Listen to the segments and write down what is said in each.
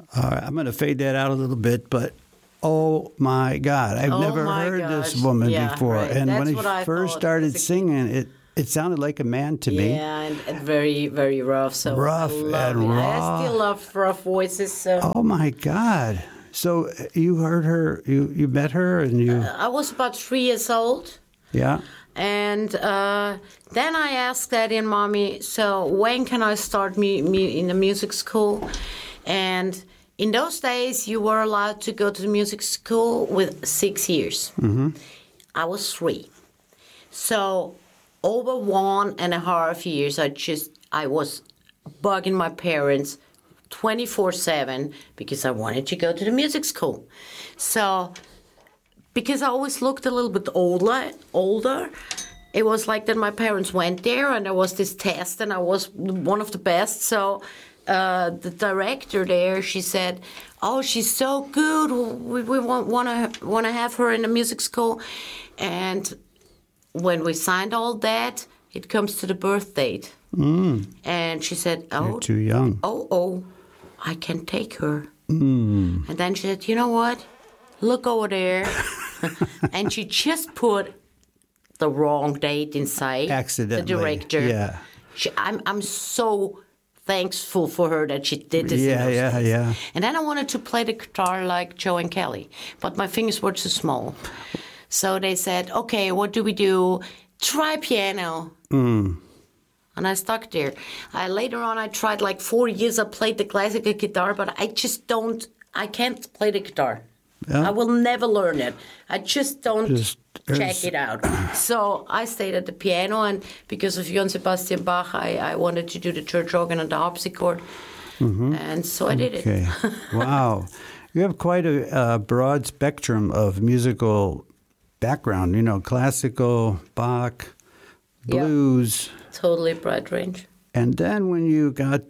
I'm going to fade that out a little bit, but oh my God, I've never heard this woman before. Right. And That's when I first started singing, it sounded like a man to me. Yeah, and very, very rough. So rough and raw. I still love rough voices. So. Oh my God. So you heard her, you met her, and you... I was about 3 years old. Yeah. And then I asked Daddy and Mommy, so when can I start in the music school? And in those days, you were allowed to go to the music school with 6 years. Mm-hmm. I was 3. So over 1.5 years, I was bugging my parents 24/7 because I wanted to go to the music school. So, because I always looked a little bit older, it was like that my parents went there and there was this test and I was one of the best. So the director there, she said, "Oh, she's so good. We want to have her in the music school." And when we signed all that, it comes to the birth date. And she said, "Oh, you're too young. Oh, I can take her." And then she said, "You know what? Look over there." And she just put the wrong date inside. Accidentally. The director. Yeah. I'm so thankful for her that she did this. Yeah. And then I wanted to play the guitar like Joe and Kelly, but my fingers were too small. So they said, "Okay, what do we do? Try piano." And I stuck there. Later on, I tried like 4 years. I played the classical guitar, but I can't play the guitar. Yeah. I will never learn it. I just don't check it out. So I stayed at the piano, and because of Johann Sebastian Bach, I wanted to do the church organ and the harpsichord. And so I did it. Wow. You have quite a broad spectrum of musical background, classical, Bach, blues. Yep. Totally broad range. And then when you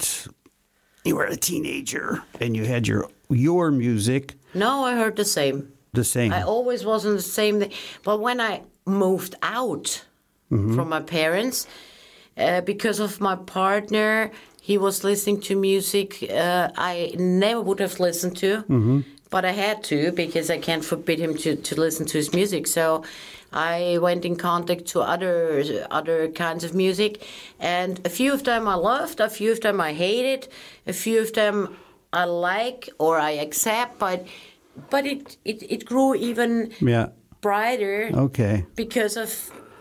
were a teenager and you had your music. No, I heard the same. The same. I always was in the same thing. But when I moved out from my parents, because of my partner, he was listening to music I never would have listened to. But I had to because I can't forbid him to listen to his music. So I went in contact to other kinds of music. And a few of them I loved, a few of them I hated, a few of them I like or I accept. But it grew even brighter because of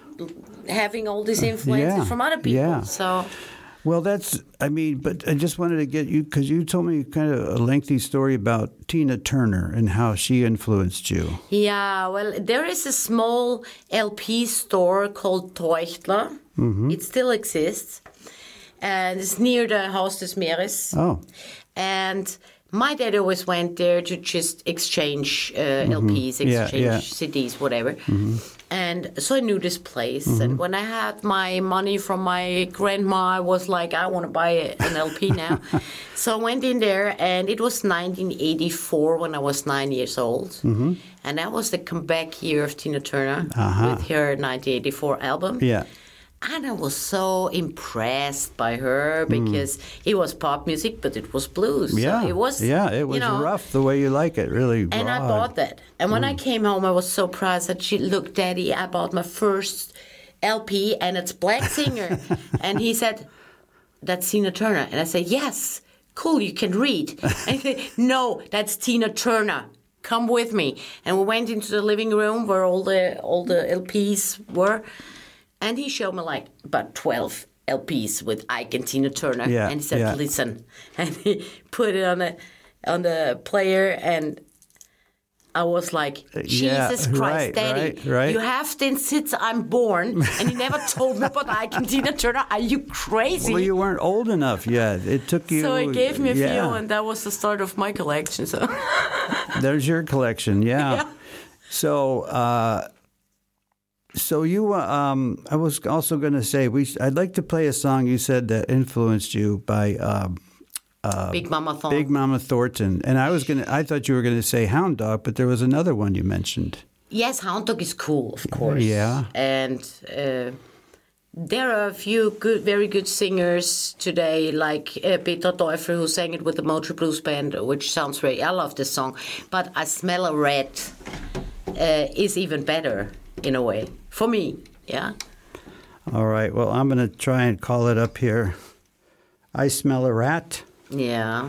having all these influences from other people. Yeah. So... Well, but I just wanted to get you, because you told me kind of a lengthy story about Tina Turner and how she influenced you. Yeah, well, there is a small LP store called Teuchtler. It still exists. And it's near the Haus des Meeres. Oh. And my dad always went there to just exchange LPs, CDs, whatever. And so I knew this place. And when I had my money from my grandma, I was like, I want to buy an LP now. So I went in there, and it was 1984 when I was 9 years old. And that was the comeback year of Tina Turner with her 1984 album. Yeah. And I was so impressed by her because it was pop music, but it was blues. Yeah, so it was rough the way you like it, really. And broad. I bought that. And when I came home, I was so proud that she looked, Daddy, I bought my first LP, and it's Black Singer. And he said, "That's Tina Turner." And I said, "Yes, cool, you can read." And he said, "No, that's Tina Turner. Come with me." And we went into the living room where all the LPs were. And he showed me like about 12 LPs with Ike and Tina Turner. Yeah, and he said, "Listen." And he put it on the player, and I was like, Jesus Christ, Daddy, right. You have been since I'm born, and you never told me about Ike and Tina Turner. Are you crazy? Well, you weren't old enough yet. It took you... So he gave me a few, and that was the start of my collection. So there's your collection, yeah. So you, I was also going to say, I'd like to play a song you said that influenced you by Big Mama Thornton. Big Mama Thornton, and I thought you were going to say Hound Dog, but there was another one you mentioned. Yes, Hound Dog is cool, of course. Yeah, and There are a few very good singers today, like Peter Teufel, who sang it with the Motor Blues Band, which sounds great. I love this song. But I Smell a Rat is even better, in a way, for me, yeah? All right, well, I'm going to try and call it up here. I Smell a Rat. Yeah.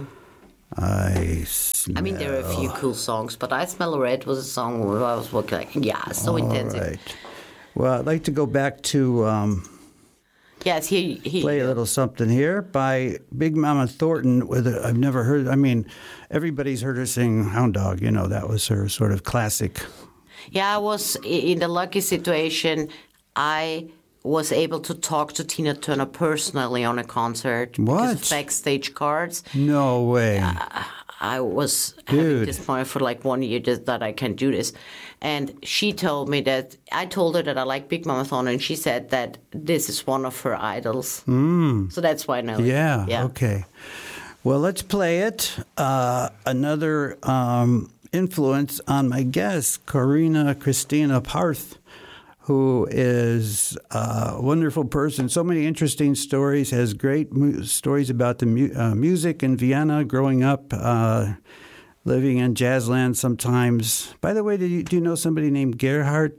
I mean, there are a few cool songs, but I Smell a Rat was a song where I was working, like, so intensive. Right. Well, I'd like to go back to yes, he play a little something here by Big Mama Thornton. I've never heard. I mean, everybody's heard her sing Hound Dog. You know, that was her sort of classic. Yeah, I was in the lucky situation. I was able to talk to Tina Turner personally on a concert because of backstage cards. No way. I was having this point for like 1 year that I can do this. And she told me that, I told her that I like Big Mama Thornton, and she said that this is one of her idols. So that's why I know it. Yeah, okay. Well, let's play it. Another influence on my guest, Corina Christina Parth, who is a wonderful person. So many interesting stories, has great stories about the music in Vienna, growing up, living in Jazzland sometimes. By the way, do you know somebody named Gerhard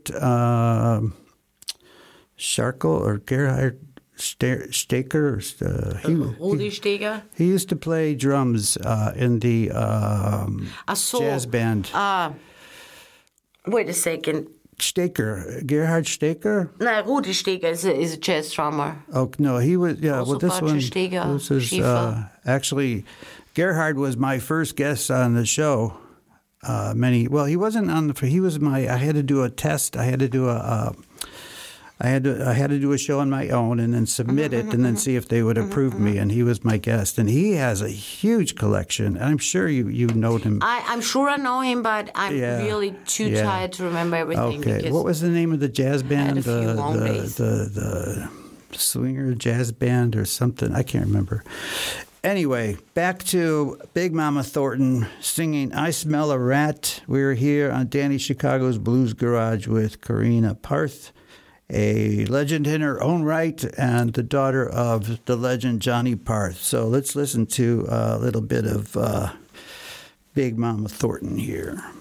Scharkel or Gerhard Steker? Rudi Steger? He used to play drums in the jazz band. Wait a second. Gerhard Steker? No, Rudi Steger is a jazz drummer. Oh, no, he was, yeah, also well, this one, Steger, this is, actually, Gerhard was my first guest on the show. He wasn't on I had to do a test, I had to do I had to do a show on my own and then submit it and then see if they would approve me. And he was my guest. And he has a huge collection. And I'm sure you know him. I'm sure I know him, but I'm really too tired to remember everything. Okay. What was the name of the jazz band? The Swinger Jazz Band or something. I can't remember. Anyway, back to Big Mama Thornton singing I Smell a Rat. We're here on Danny Chicago's Blues Garage with Corina Parth, a legend in her own right, and the daughter of the legend Johnny Parth. So let's listen to a little bit of Big Mama Thornton here.